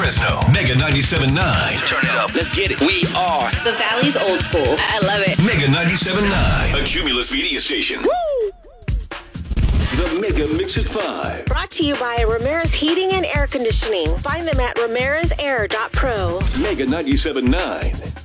Fresno. Mega 97.9. Turn it up. Let's get it. We are the Valley's old school. I love it. Mega 97.9. A Cumulus media station. Woo! The Mega Mix at 5. Brought to you by Ramirez Heating and Air Conditioning. Find them at ramirezAir.pro. Mega 97.9.